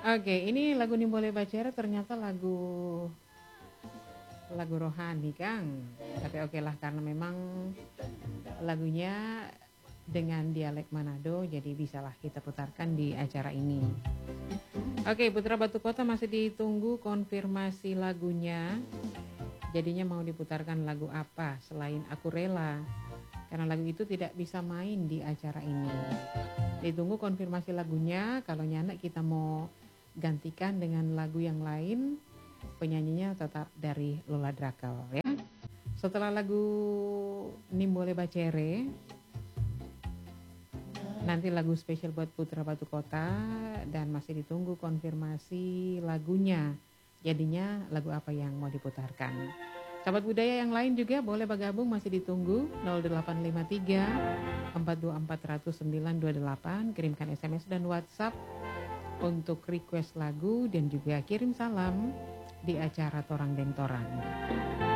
Oke, ini lagu Nimbole Bacere ternyata lagu rohani, Kang. Tapi oke lah karena memang lagunya dengan dialek Manado, jadi bisalah kita putarkan di acara ini. Oke, Putra Batu Kota masih ditunggu konfirmasi lagunya. Jadinya mau diputarkan lagu apa selain Aku Rela? Karena lagu itu tidak bisa main di acara ini. Ditunggu konfirmasi lagunya. Kalau nyana kita mau gantikan dengan lagu yang lain, penyanyinya tetap dari Lola Drakal ya. Setelah lagu Nimbole Bacere, nanti lagu spesial buat Putra Batu Kota dan masih ditunggu konfirmasi lagunya. Jadinya lagu apa yang mau diputarkan. Sahabat budaya yang lain juga boleh bergabung, masih ditunggu 0853 424 928. Kirimkan SMS dan WhatsApp untuk request lagu dan juga kirim salam di acara Torang Deng Torang.